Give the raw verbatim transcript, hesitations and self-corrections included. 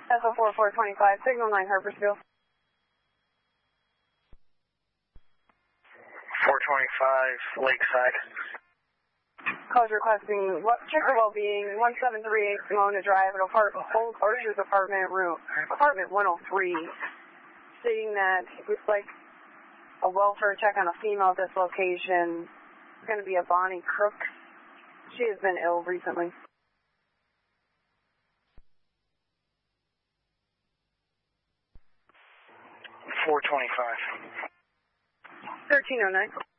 S O four four twenty-five, signal nine Harpersville. four twenty-five, Lakeside. Calls requesting what, check for well-being, one seven three eight Simona Drive at apart, Old Arches apartment room, apartment one oh three, stating that it looks like a welfare check on a female at this location. It's going to be a Bonnie Crooks. She has been ill recently. four twenty-five. thirteen oh nine.